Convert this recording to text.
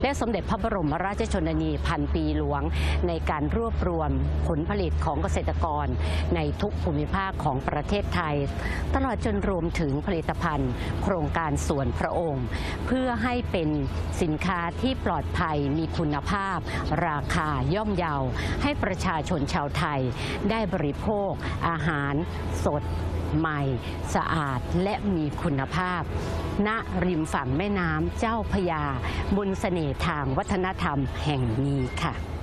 และสมเด็จพระบรมราชชนนีพันปีหลวงในการรวบรวมผลผลิตของเกษตรกรในทุกภูมิภาคของประเทศไทยตลอดจนรวมถึงผลิตภัณฑ์โครงการส่วนพระองค์เพื่อให้เป็นสินค้าที่ปลอดภัยมีคุณภาพราคาย่อมเยาให้ประชาชนชาวไทยได้บริโภคอาหารสดใหม่สะอาดและมีคุณภาพณริมฝั่งแม่น้ำเจ้าพระยาบนเสน่ห์ทางวัฒนธรรมแห่งนี้ค่ะ